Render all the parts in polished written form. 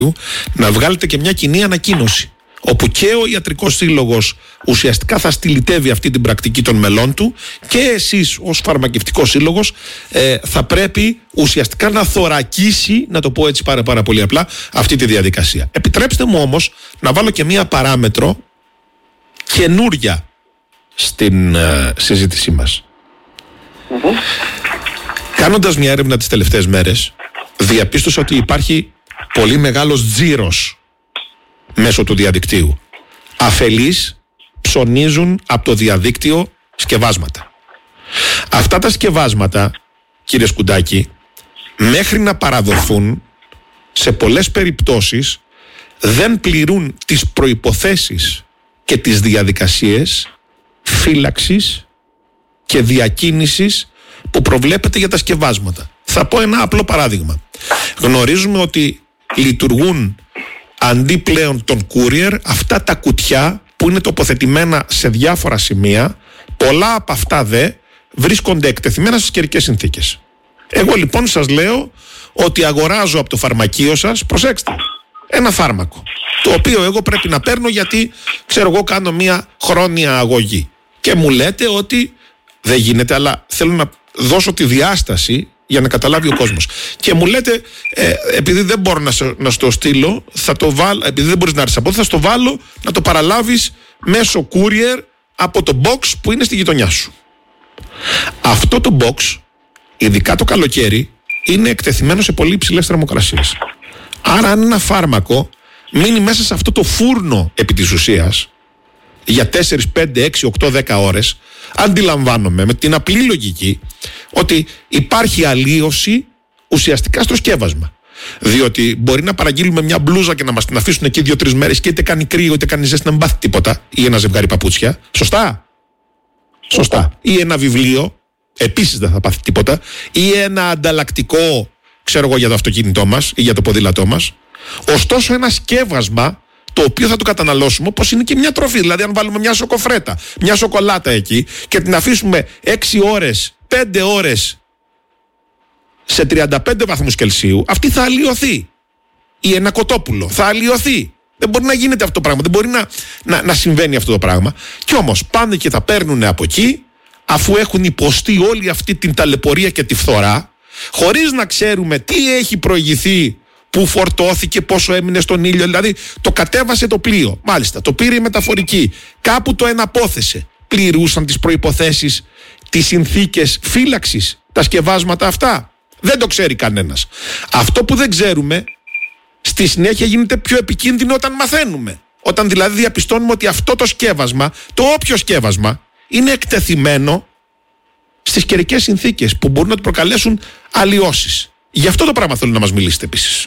να βγάλετε και μια κοινή ανακοίνωση, όπου και ο Ιατρικός Σύλλογος ουσιαστικά θα στυλιτεύει αυτή την πρακτική των μελών του και εσείς ως Φαρμακευτικός Σύλλογος θα πρέπει ουσιαστικά να θωρακίσει, να το πω έτσι πάρα πολύ απλά, αυτή τη διαδικασία. Επιτρέψτε μου όμως να βάλω και μία παράμετρο καινούρια στην συζήτησή μας. Κάνοντας μια έρευνα τις τελευταίες μέρες, διαπίστωσα ότι υπάρχει πολύ μεγάλος τζίρος μέσω του διαδικτύου. Αφελείς ψωνίζουν από το διαδίκτυο σκευάσματα. Αυτά τα σκευάσματα, κύριε Σκουντάκη, μέχρι να παραδοθούν, σε πολλές περιπτώσεις δεν πληρούν τις προϋποθέσεις και τις διαδικασίες φύλαξης και διακίνησης που προβλέπεται για τα σκευάσματα. Θα πω ένα απλό παράδειγμα. Γνωρίζουμε ότι λειτουργούν αντί πλέον των courier αυτά τα κουτιά που είναι τοποθετημένα σε διάφορα σημεία. Πολλά από αυτά βρίσκονται εκτεθειμένα στις καιρικές συνθήκες. Εγώ λοιπόν σας λέω ότι αγοράζω από το φαρμακείο σας, προσέξτε, ένα φάρμακο, το οποίο εγώ πρέπει να παίρνω γιατί ξέρω εγώ κάνω μια χρόνια αγωγή και μου λέτε ότι δεν γίνεται, αλλά θέλω να δώσω τη διάσταση για να καταλάβει ο κόσμος. Και μου λέτε, επειδή δεν μπορώ να στο στείλω, θα το βάλω, επειδή δεν μπορείς να έρθεις από εδώ, θα στο βάλω να το παραλάβεις μέσω courier από το box που είναι στη γειτονιά σου. Αυτό το box, ειδικά το καλοκαίρι, είναι εκτεθειμένο σε πολύ υψηλές θερμοκρασίες. Άρα αν ένα φάρμακο μείνει μέσα σε αυτό το φούρνο επί της ουσίας για 4, 5, 6, 8, 10 ώρες, αντιλαμβάνομαι με την απλή λογική ότι υπάρχει αλλίωση ουσιαστικά στο σκεύασμα. Διότι μπορεί να παραγγείλουμε μια μπλούζα και να μας την αφήσουν εκεί 2-3 μέρες και είτε κάνει κρύο είτε κάνει ζέστη να μην πάθει τίποτα, ή ένα ζευγάρι παπούτσια. Σωστά. Σωστά. Ή ένα βιβλίο, επίσης δεν θα πάθει τίποτα, ή ένα ανταλλακτικό, ξέρω εγώ, για το αυτοκίνητό μας ή για το ποδήλατό μας. Ωστόσο, ένα σκεύασμα το οποίο θα το καταναλώσουμε όπως είναι και μια τροφή. Δηλαδή, αν βάλουμε μια σοκοφρέτα, μια σοκολάτα εκεί και την αφήσουμε 6 ώρες, 5 ώρες σε 35 βαθμούς Κελσίου, αυτή θα αλλοιωθεί. Ή ένα κοτόπουλο θα αλλοιωθεί. Δεν μπορεί να γίνεται αυτό το πράγμα. Δεν μπορεί να συμβαίνει αυτό το πράγμα. Κι όμως πάνε και τα παίρνουν από εκεί, αφού έχουν υποστεί όλη αυτή την ταλαιπωρία και τη φθορά, χωρίς να ξέρουμε τι έχει προηγηθεί, που φορτώθηκε, πόσο έμεινε στον ήλιο. Δηλαδή, το κατέβασε το πλοίο. Μάλιστα, το πήρε η μεταφορική. Κάπου το εναπόθεσε. Πληρούσαν τις προϋποθέσεις, τις συνθήκες φύλαξης, τα σκευάσματα αυτά? Δεν το ξέρει κανένας. Αυτό που δεν ξέρουμε, στη συνέχεια γίνεται πιο επικίνδυνο όταν μαθαίνουμε. Όταν δηλαδή διαπιστώνουμε ότι αυτό το σκεύασμα, το όποιο σκεύασμα, είναι εκτεθειμένο στις καιρικές συνθήκες που μπορούν να του προκαλέσουν αλλοιώσεις. Γι' αυτό το πράγμα θέλω να μας μιλήσετε επίσης.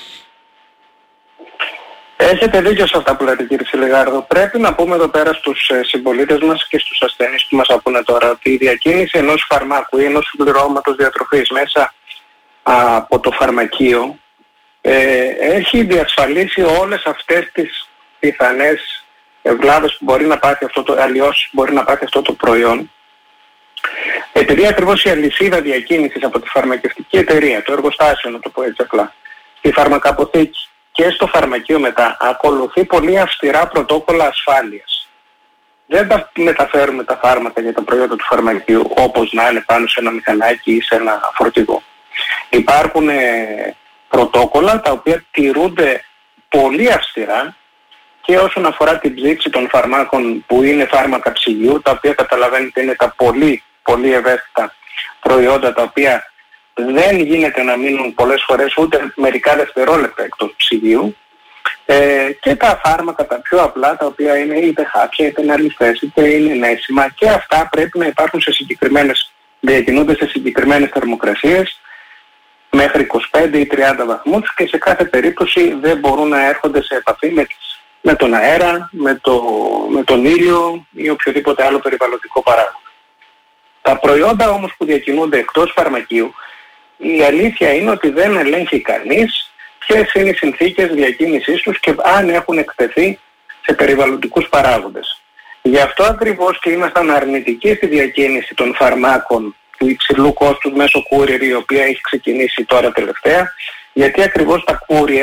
Έχετε δίκιο σε αυτά που λέτε, κύριε Σιλιγάρδο. Πρέπει να πούμε εδώ πέρα στους συμπολίτες μας και στους ασθενείς που μας ακούνε τώρα ότι η διακίνηση ενός φαρμάκου ή ενός συμπληρώματος διατροφής μέσα από το φαρμακείο έχει διασφαλίσει όλες αυτές τις πιθανές ευλάβες που μπορεί να πάθει αλλοιώσεις που μπορεί να πάθει αυτό το προϊόν, επειδή ακριβώς η αλυσίδα διακίνησης από τη φαρμακευτική εταιρεία, το εργοστάσιο, να το πω έτσι απλά, στη φαρμακαποθήκη και στο φαρμακείο μετά, ακολουθεί πολύ αυστηρά πρωτόκολλα ασφάλειας. Δεν τα μεταφέρουμε τα φάρμακα για τα προϊόντα του φαρμακείου όπως να είναι πάνω σε ένα μηχανάκι ή σε ένα φορτηγό. Υπάρχουν πρωτόκολλα τα οποία τηρούνται πολύ αυστηρά και όσον αφορά την ψήξη των φαρμάκων που είναι φάρμακα ψυγείου, τα οποία καταλαβαίνετε είναι τα πολύ ευαίσθητα προϊόντα, τα οποία δεν γίνεται να μείνουν πολλές φορές ούτε μερικά δευτερόλεπτα εκτός ψυγείου, και τα φάρμακα τα πιο απλά, τα οποία είναι είτε χάπια είτε είναι αλυφές είτε είναι νέσιμα, και αυτά πρέπει να υπάρχουν διακινούνται σε συγκεκριμένες θερμοκρασίες μέχρι 25 ή 30 βαθμούς και σε κάθε περίπτωση δεν μπορούν να έρχονται σε επαφή με τον αέρα, με τον ήλιο ή οποιοδήποτε άλλο περιβαλλοντικό παράγοντα. Τα προϊόντα όμως που διακινούνται εκτός φαρμακείου, η αλήθεια είναι ότι δεν ελέγχει κανείς ποιες είναι οι συνθήκες διακίνησής τους και αν έχουν εκτεθεί σε περιβαλλοντικούς παράγοντες. Γι' αυτό ακριβώς και ήμασταν αρνητικοί στη διακίνηση των φαρμάκων του υψηλού κόστους μέσω courier, η οποία έχει ξεκινήσει τώρα τελευταία, γιατί ακριβώς τα courier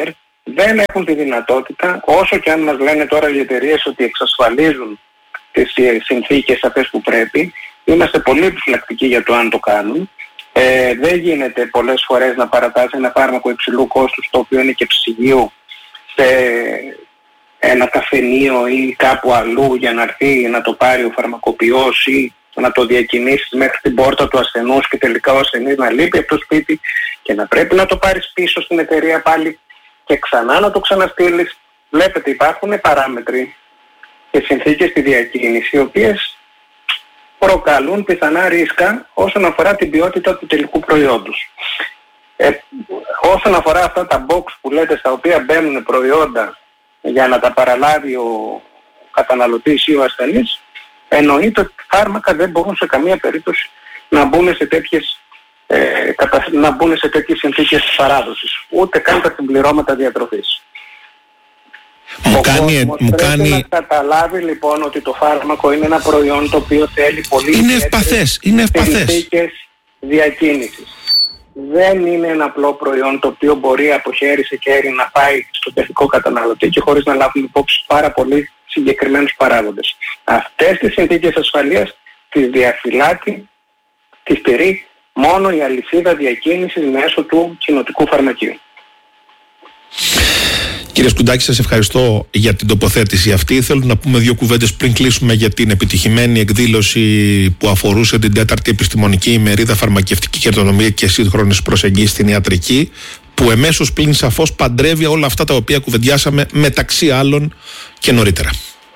δεν έχουν τη δυνατότητα, όσο και αν μας λένε τώρα οι εταιρείες ότι εξασφαλίζουν τις συνθήκες αυτές που πρέπει, είμαστε πολύ επιφυλακτικοί για το αν το κάνουν. Δεν γίνεται πολλές φορές να παρατάσει ένα φάρμακο υψηλού κόστους, το οποίο είναι και ψυγείο, σε ένα καφενείο ή κάπου αλλού για να έρθει να το πάρει ο φαρμακοποιός ή να το διακινήσεις μέχρι την πόρτα του ασθενούς και τελικά ο ασθενής να λείπει από το σπίτι και να πρέπει να το πάρεις πίσω στην εταιρεία πάλι και ξανά να το ξαναστείλεις. Βλέπετε, υπάρχουν παράμετροι και συνθήκες στη διακίνηση, οι οποίες προκαλούν πιθανά ρίσκα όσον αφορά την ποιότητα του τελικού προϊόντος. Όσον αφορά αυτά τα box που λέτε, στα οποία μπαίνουν προϊόντα για να τα παραλάβει ο καταναλωτής ή ο ασθενής, εννοείται ότι φάρμακα δεν μπορούν σε καμία περίπτωση να μπουν σε τέτοιες συνθήκες παράδοσης, ούτε καν τα συμπληρώματα διατροφής. Μου κάνει να καταλάβει λοιπόν ότι το φάρμακο είναι ένα προϊόν το οποίο θέλει πολύ συνθήκες διακίνησης. Δεν είναι ένα απλό προϊόν το οποίο μπορεί από χέρι σε χέρι να πάει στον τελικό καταναλωτή και χωρίς να λάβουμε υπόψη πάρα πολύ συγκεκριμένους παράγοντες. Αυτές τις συνθήκες ασφαλείας τις διαφυλάτει, τις στηρεί μόνο η αλυσίδα διακίνησης μέσω του κοινοτικού φαρμακείου. Κύριε Σκουντάκη, σας ευχαριστώ για την τοποθέτηση αυτή. Θέλω να πούμε δύο κουβέντες πριν κλείσουμε για την επιτυχημένη εκδήλωση που αφορούσε την 4η επιστημονική ημερίδα Φαρμακευτική Καινοτομία και Σύγχρονης Προσεγγίσης στην Ιατρική, που εμέσως πλην σαφώς παντρεύει όλα αυτά τα οποία κουβεντιάσαμε μεταξύ άλλων και νωρίτερα.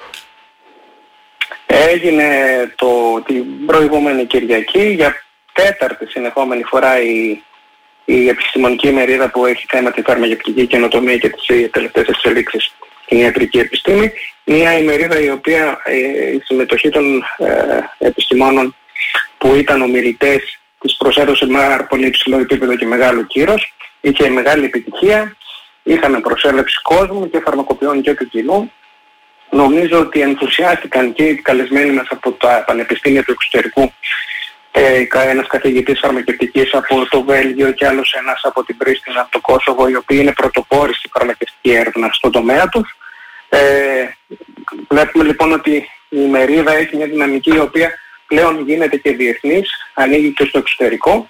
Έγινε την προηγούμενη Κυριακή για 4η συνεχόμενη φορά η επιστημονική ημερίδα που έχει θέμα τη φαρμακευτική καινοτομία και τις τελευταίες εξελίξεις στην ιατρική επιστήμη. Μια ημερίδα η οποία η συμμετοχή των επιστημόνων που ήταν ομιλητές της προσέδωσε με πολύ υψηλό επίπεδο και μεγάλο κύρος. Είχε μεγάλη επιτυχία. Είχαμε προσέλευση κόσμου και φαρμακοποιών και του κοινού. Νομίζω ότι ενθουσιάστηκαν και οι καλεσμένοι μας από τα πανεπιστήμια του εξωτερικού, ένας καθηγητής φαρμακευτικής από το Βέλγιο και άλλος ένας από την Πρίστινα, από το Κόσοβο, οι οποίοι είναι πρωτοπόροι στη φαρμακευτική έρευνα στον τομέα τους. Βλέπουμε λοιπόν ότι η ημερίδα έχει μια δυναμική η οποία πλέον γίνεται και διεθνής, ανοίγει και στο εξωτερικό.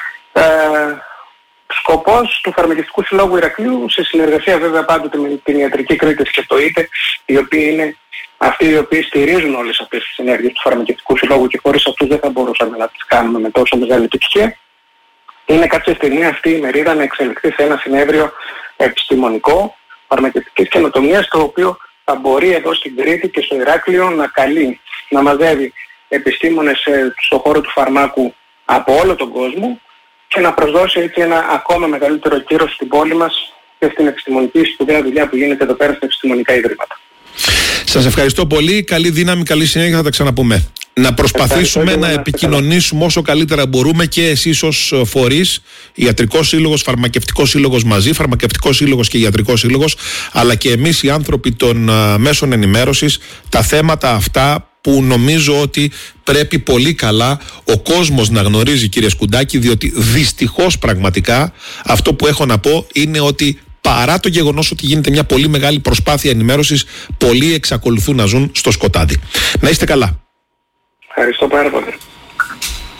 Σκοπός του Φαρμακευτικού Συλλόγου Ηρακλείου, σε συνεργασία βέβαια πάντοτε με την Ιατρική Κρήτης και το ΙΤΕ, οι οποίοι είναι αυτοί οι οποίοι στηρίζουν όλες αυτές τις ενέργειες του Φαρμακευτικού Συλλόγου και χωρίς αυτούς δεν θα μπορούσαμε να τις κάνουμε με τόσο μεγάλη επιτυχία, είναι κάποια στιγμή αυτή η μερίδα να εξελιχθεί σε ένα συνέδριο επιστημονικό φαρμακευτικής καινοτομίας, το οποίο θα μπορεί εδώ στην Κρήτη και στο Ηράκλειο να καλεί, να μαζεύει επιστήμονες στον χώρο του φαρμάκου από όλο τον κόσμο και να προσδώσει έτσι ένα ακόμα μεγαλύτερο κύρος στην πόλη μας και στην επιστημονική σπουδαία δουλειά που γίνεται εδώ πέρα στα επιστημονικά ιδρύματα. Σας ευχαριστώ πολύ. Καλή δύναμη, καλή συνέχεια, θα τα ξαναπούμε. Να προσπαθήσουμε να επικοινωνήσουμε όσο καλύτερα μπορούμε και εσείς ως φορείς, Ιατρικός Σύλλογος, Φαρμακευτικός Σύλλογος μαζί, Φαρμακευτικός Σύλλογος και Ιατρικός Σύλλογος, αλλά και εμείς οι άνθρωποι των μέσων ενημέρωσης, τα θέματα αυτά που νομίζω ότι πρέπει πολύ καλά ο κόσμος να γνωρίζει, κύριε Σκουντάκη, διότι δυστυχώς πραγματικά αυτό που έχω να πω είναι ότι παρά το γεγονός ότι γίνεται μια πολύ μεγάλη προσπάθεια ενημέρωσης, πολλοί εξακολουθούν να ζουν στο σκοτάδι. Να είστε καλά. Ευχαριστώ πάρα πολύ.